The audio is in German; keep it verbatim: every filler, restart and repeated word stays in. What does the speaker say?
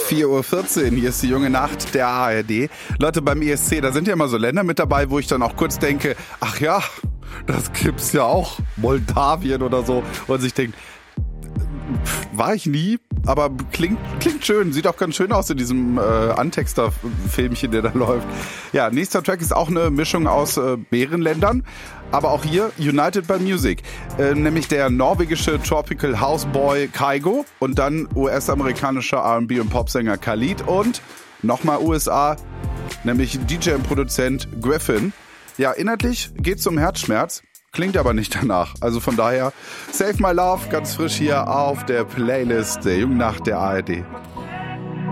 vier Uhr vierzehn, hier ist die junge Nacht der A R D. Leute, beim E S C, da sind ja immer so Länder mit dabei, wo ich dann auch kurz denke, ach ja, das gibt's ja auch, Moldawien oder so. Und ich denke, war ich nie, aber klingt klingt schön, sieht auch ganz schön aus in diesem äh, Antexter-Filmchen, der da läuft. Ja, nächster Track ist auch eine Mischung aus äh, mehreren Ländern, aber auch hier United by Music, äh, nämlich der norwegische Tropical House Boy Kygo und dann U S-amerikanischer R and B und Popsänger Khalid und nochmal U S A, nämlich D J und Produzent Griffin. Ja, inhaltlich geht's um Herzschmerz. Klingt aber nicht danach. Also von daher, Save My Love, ganz frisch hier auf der Playlist der Jungen Nacht der A R D.